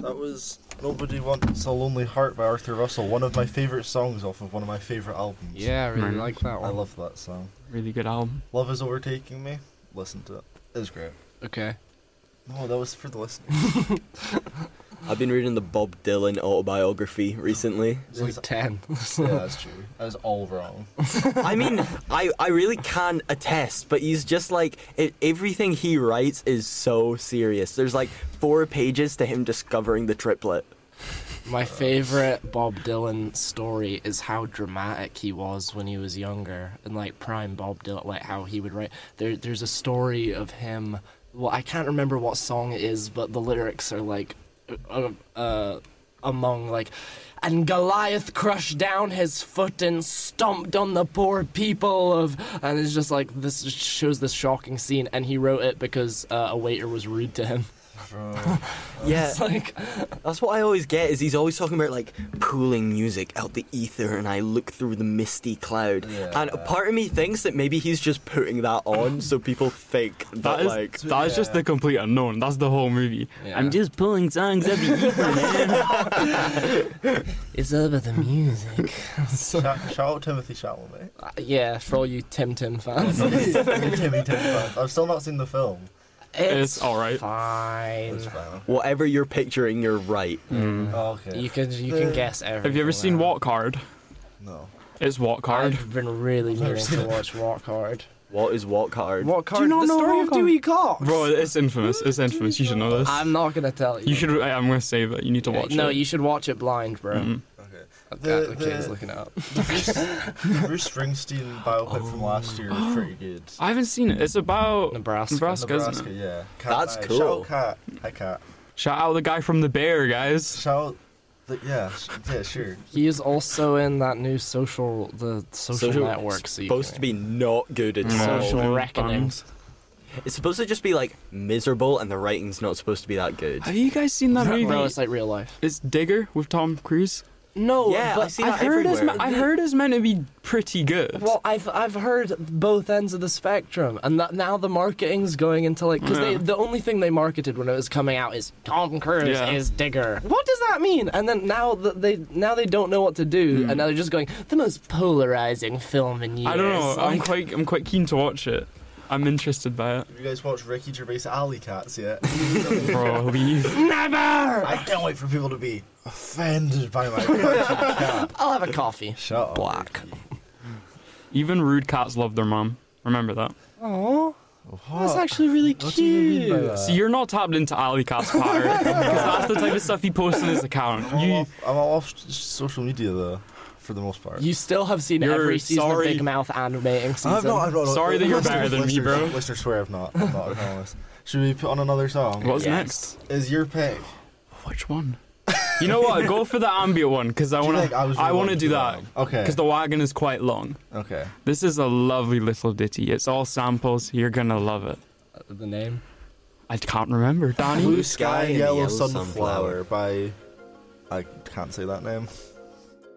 That was Nobody Wants a Lonely Heart by Arthur Russell, one of my favourite songs off of one of my favourite albums. Yeah, I really Right. like that one. I love that song. Really good album. Love Is Overtaking Me. Listen to it. It was great. Okay. No, that was for the listeners. I've been reading the Bob Dylan autobiography recently. It's like 10. Yeah, that's true. That was all wrong. I mean, I really can attest, but he's just like, everything he writes is so serious. There's like 4 pages to him discovering the triplet. My favorite Bob Dylan story is how dramatic he was when he was younger, and like prime Bob Dylan, like how he would write. There's a story of him. Well, I can't remember what song it is, but the lyrics are like, among like, and Goliath crushed down his foot and stomped on the poor people of, and it's just like this just shows this shocking scene, and he wrote it because a waiter was rude to him. Yeah, It's like, that's what I always get, is he's always talking about like pooling music out the ether and I look through the misty cloud. Yeah. And a part of me thinks that maybe he's just putting that on so people think that That is, like... that is just the complete unknown. That's the whole movie. Yeah. I'm just pulling songs out the ether, man. it's all about the music. Shout out Timothy Chalamet. Yeah, for all you Tim fans. Timmy fans. I've still not seen the film. It's alright. Fine. It's fine. Whatever you're picturing, you're right. Oh, okay. You can guess everything. Have you ever seen now. Walk Hard? No. It's Walk Hard. I've been really I've never meaning seen to it. watch Walk Hard. What is Walk Hard? Walk Hard. Do you not the know story Walk of Hard? Dewey Cox. Bro, it's infamous. It's infamous. You should know this. I'm not gonna tell you. You should. I'm gonna save it. You need to watch No, it. you should watch it blind, bro. Mm-mm. Okay. The kid's looking it up. Bruce Springsteen biopic from last year was pretty good. I haven't seen it. It's about Nebraska. Nebraska, isn't Nebraska, it? yeah. That's Cat, cool. Shout out Cat. Hi, Cat. Shout out the guy from The Bear, guys. Shout out. Yeah, sure. He is also in that new social network. Supposed to be not good at all. Social Mm, reckoning. bums. It's supposed to just be like miserable, and the writing's not supposed to be that good. Have you guys seen that movie? Bro, it's like real life. It's Digger with Tom Cruise. No, Yeah, but I see I've that heard everywhere. I heard it's meant to be pretty good. Well, I've heard both ends of the spectrum, and now the marketing's going into like because Yeah. the only thing they marketed when it was coming out is Tom Cruise Yeah. is Digger. What does that mean? And then now they don't know what to do, and now they're just going the most polarizing film in years. I don't know. Like, I'm quite keen to watch it. I'm interested by it. Have you guys watched Ricky Gervais' Alley Cats yet? Bro, leave. never. I can't wait for people to be offended by my cat. I'll have a coffee. Shut up. Black. Even rude cats love their mom. Remember that. Oh, What? that's actually really What do you mean by cute. that? See, you're not tapped into Alley Cat's pattern. Because that's the type of stuff he posts on his account. I'm all off social media though, for the most part. You still have seen You're every season sorry. of Big Mouth animating season. I'm not. Sorry that you're better than me, bro. Listeners swear I'm not. I promise. Should we put on another song? What's Yes. next? Is your pick? Which one? You know what? Go for the ambient one because I Do you want think I was to. really I want to wanting do to that. do that? Okay. Because the wagon is quite long. Okay. This is a lovely little ditty. It's all samples. You're gonna love it. The name. I can't remember. Danny. Blue Sky and and Yellow Yellow Sunflower Sunflower. by. I can't say that name.